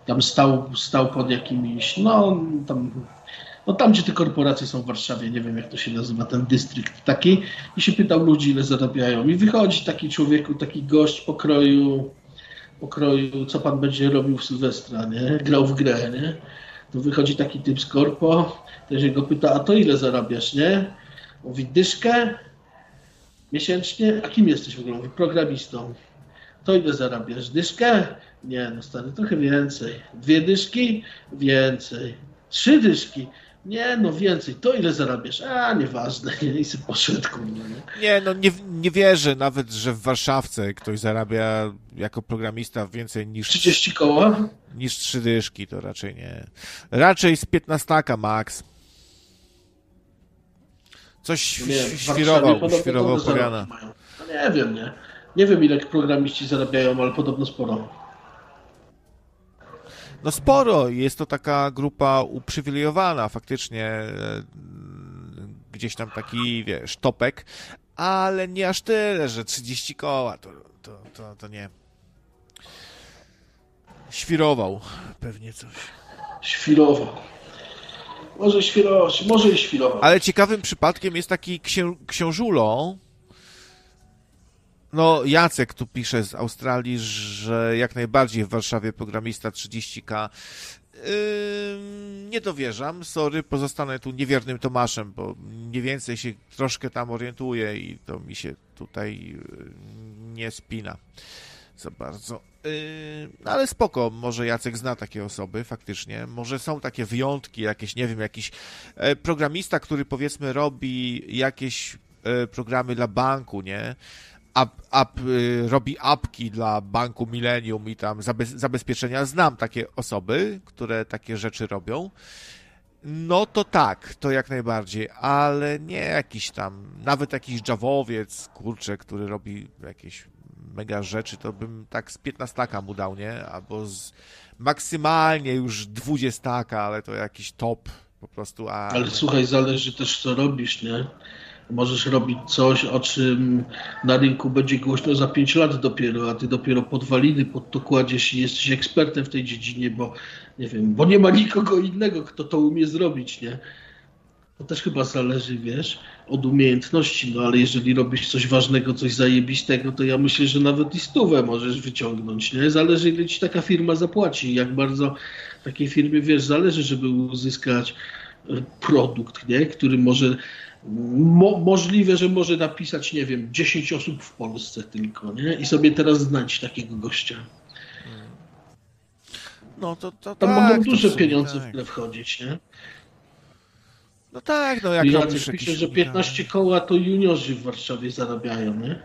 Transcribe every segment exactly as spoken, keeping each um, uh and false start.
tam stał, stał pod jakimiś, no tam, no tam, gdzie te korporacje są w Warszawie, nie wiem jak to się nazywa, ten dystrykt taki, i się pytał ludzi, ile zarabiają. I wychodzi taki człowieku, taki gość pokroju, pokroju, co pan będzie robił w Sylwestra, nie? Grał w grę, nie? To wychodzi taki typ z korpo, też się go pyta, a to ile zarabiasz, nie? Mówi, dyszkę miesięcznie, a kim jesteś w ogóle? Mówi, programistą. To ile zarabiasz? Dyszkę? Nie, no stary, trochę więcej. Dwie dyszki? Więcej. Trzy dyszki? Nie, no więcej. To ile zarabiasz? A, nieważne. Nie, i sobie poszedł, kurde, nie? Nie, no nie, nie wierzę nawet, że w Warszawce ktoś zarabia jako programista więcej niż... trzydzieści koła? Niż trzy dyszki, to raczej nie. Raczej z piętnastaka max. Coś Nie, świrował, świrował powiana. No nie wiem, nie. Nie wiem, ile programiści zarabiają, ale podobno sporo. No sporo. Jest to taka grupa uprzywilejowana, faktycznie. Gdzieś tam taki, wiesz, topek, ale nie aż tyle, że trzydzieści koła, to, to, to, to nie. Świrował pewnie coś. Świrował. Może świrował, może i świrował. Ale ciekawym przypadkiem jest taki księ, książulo. No, Jacek tu pisze z Australii, że jak najbardziej w Warszawie programista trzydzieści ka. Yy, nie dowierzam, sorry, pozostanę tu niewiernym Tomaszem, bo mniej więcej się troszkę tam orientuję i to mi się tutaj nie spina za bardzo. Yy, no ale spoko, może Jacek zna takie osoby, faktycznie. Może są takie wyjątki, jakieś, nie wiem, jakiś e, programista, który powiedzmy robi jakieś e, programy dla banku, nie? Up, up, y, robi apki dla Banku Millennium i tam zabez, zabezpieczenia. Znam takie osoby, które takie rzeczy robią. No to tak, to jak najbardziej, ale nie jakiś tam, nawet jakiś Javowiec, kurczę, który robi jakieś mega rzeczy, to bym tak z piętnastaka mu dał, nie? Albo z maksymalnie już dwudziestaka, ale to jakiś top po prostu. A... Ale słuchaj, zależy też co robisz, nie? Możesz robić coś, o czym na rynku będzie głośno za pięć lat dopiero, a ty dopiero podwaliny pod to kładziesz i jesteś ekspertem w tej dziedzinie, bo nie wiem, bo nie ma nikogo innego, kto to umie zrobić, nie? To też chyba zależy, wiesz, od umiejętności, no ale jeżeli robisz coś ważnego, coś zajebistego, to ja myślę, że nawet i stówę możesz wyciągnąć, nie? Zależy, ile ci taka firma zapłaci, jak bardzo takiej firmie, wiesz, zależy, żeby uzyskać produkt, nie? Który może Mo, możliwe, że może napisać, nie wiem, dziesięć osób w Polsce tylko, nie? I sobie teraz znać takiego gościa. No to, to Tam tak, mogą duże to pieniądze tak. w tle wchodzić, nie? No tak, no jak I robisz Jacek jakiś... pisze, że piętnaście koła to juniorzy w Warszawie zarabiają, nie?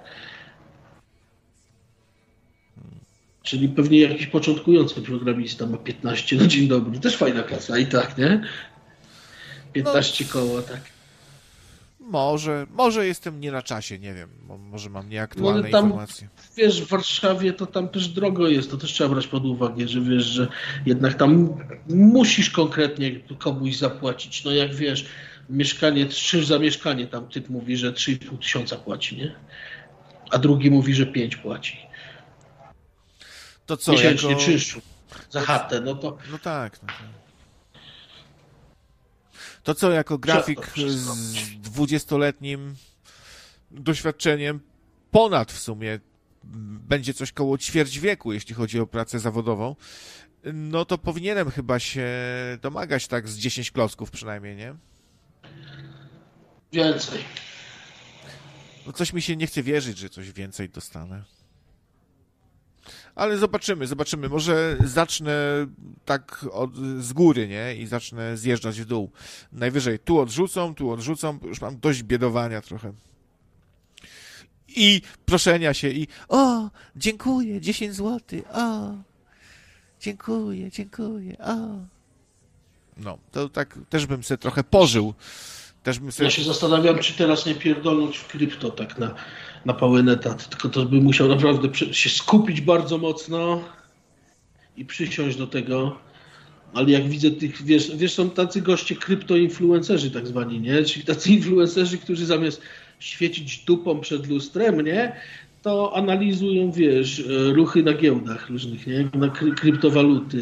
Czyli pewnie jakiś początkujący programista ma piętnaście, no dzień dobry. Też fajna kasa i tak, nie? piętnaście no. koła, tak. Może, może jestem nie na czasie, nie wiem, może mam nieaktualne no, tam, informacje. Wiesz, w Warszawie to tam też drogo jest, to też trzeba brać pod uwagę, że wiesz, że jednak tam musisz konkretnie komuś zapłacić, no jak wiesz, mieszkanie, czynsz za mieszkanie, tam typ mówi, że trzy i pół tysiąca płaci, nie? A drugi mówi, że pięć płaci. To co, miesięcznie jako... czynszu za chatę, no to... No tak, no tak. To co, jako grafik z dwudziestoletnim doświadczeniem, ponad w sumie, będzie coś koło ćwierć wieku, jeśli chodzi o pracę zawodową, no to powinienem chyba się domagać tak z dziesięć klocków przynajmniej, nie? Więcej. No coś mi się nie chce wierzyć, że coś więcej dostanę. Ale zobaczymy, zobaczymy. Może zacznę tak od, z góry, nie? I zacznę zjeżdżać w dół. Najwyżej tu odrzucą, tu odrzucą. Już mam dość biedowania trochę. I proszenia się i o, dziękuję, dziesięć złotych, o, dziękuję, dziękuję, o. No, to tak też bym sobie trochę pożył. Też bym sobie... Ja się zastanawiam, czy teraz nie pierdolnąć w krypto tak na, na pełen etat, tylko to bym musiał naprawdę się skupić bardzo mocno i przysiąść do tego, ale jak widzę tych, wiesz, wiesz są tacy goście kryptoinfluencerzy tak zwani, nie? Czyli tacy influencerzy, którzy zamiast świecić dupą przed lustrem, nie? To analizują, wiesz, ruchy na giełdach różnych, nie? Na kry- kryptowaluty.